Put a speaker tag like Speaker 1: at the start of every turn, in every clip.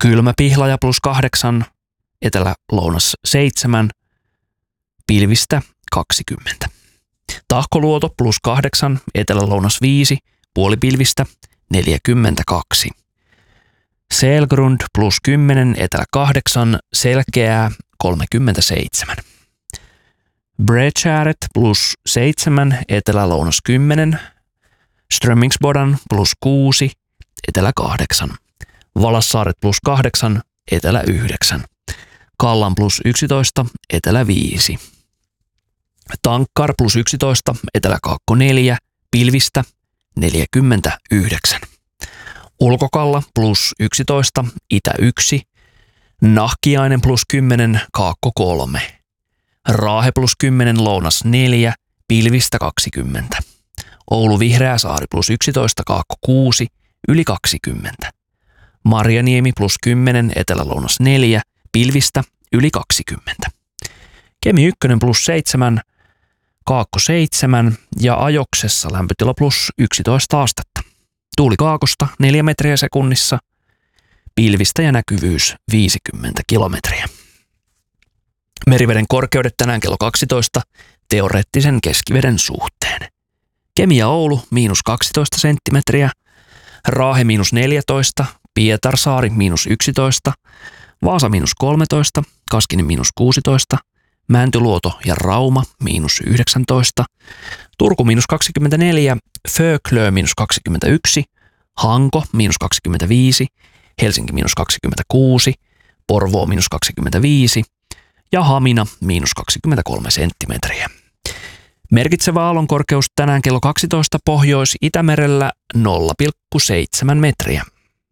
Speaker 1: Kylmä Pihlaja +8, etelä-lounas 7, pilvistä 20. Tahkoluoto +8, etelä-lounas 5, puolipilvistä 42. Selgrund +10, etelä 8, selkeää 37. Bredskäret +7, etelä-lounas 10, Strömmingsbodan +6, etelä 8, Valassaaret +8, etelä 9, Kallan +11, etelä 5, Tankkar +11, etelä 4, pilvistä 49, Ulkokalla +11, itä 1, Nahkiainen +10, kaakko 3, Raahe +10, lounas 4, pilvistä 20, Oulu Vihreäsaari +11, kaakko 6, yli 20, Marjaniemi +10, etelä-lounas 4, pilvistä yli 20, Kemi 1 +7, kaakko 7 ja Ajoksessa lämpötila +11 astetta. Tuuli kaakosta 4 metriä sekunnissa, pilvistä ja näkyvyys 50 kilometriä. Meriveden korkeudet tänään kello 12 teoreettisen keskiveden suhteen. Kemi ja Oulu -12 senttimetriä, Raahe -14, Pietarsaari -11, Vaasa -13, Kaskinen -16, Mäntyluoto ja Rauma -19, Turku -24, Föklö -21, Hanko -25, Helsinki -26, Porvoo -25 ja Hamina -23 senttimetriä. Merkitsevä aallonkorkeus tänään kello 12 Pohjois-Itämerellä 0,7 metriä.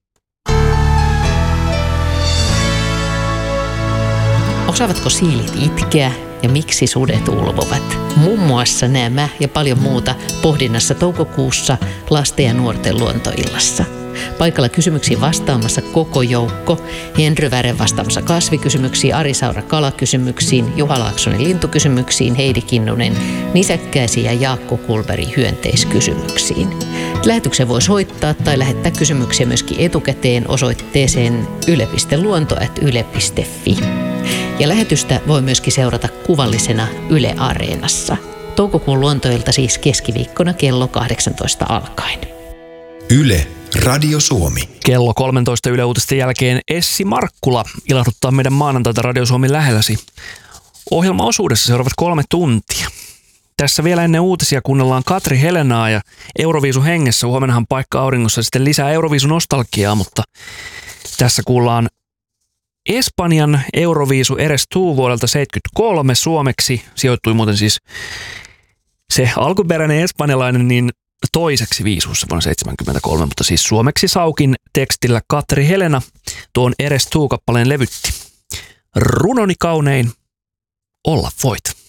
Speaker 2: Osaavatko siilit itkeä ja miksi sudet ulvovat? Muun muassa nämä ja paljon muuta pohdinnassa toukokuussa lasten ja nuorten luontoillassa. Paikalla kysymyksiin vastaamassa koko joukko. Henry Väre vastaamassa kasvikysymyksiin, Ari Saura kalakysymyksiin, Juha Laaksonen lintukysymyksiin, Heidi Kinnunen nisäkkäisiin ja Jaakko Kulberi hyönteiskysymyksiin. Lähetyksen voi soittaa tai lähettää kysymyksiä myöskin etukäteen osoitteeseen yle.luonto@yle.fi. Ja lähetystä voi myöskin seurata kuvallisena Yle Areenassa. Toukokuun luontoilta siis keskiviikkona kello 18 alkaen.
Speaker 3: Yle Radio Suomi.
Speaker 1: Kello 13 Yle Uutisten jälkeen Essi Markkula ilahduttaa meidän maanantaita Radio Suomi lähelläsi. Ohjelmaosuudessa seuraavat 3 tuntia. Tässä vielä ennen uutisia kuunnellaan Katri Helenaa ja Euroviisu hengessä. Huomennahan paikka auringossa sitten lisää Euroviisu nostalgiaa, mutta tässä kuullaan Espanjan Euroviisu Eres tú vuodelta 1973 suomeksi. Sijoittui muuten siis se alkuperäinen espanjalainen niin toiseksi viisuussa vuonna 1973, mutta siis suomeksi Saukin tekstillä Katri Helena tuon Eres tú -kappaleen levytti. Runoni kaunein, olla voit.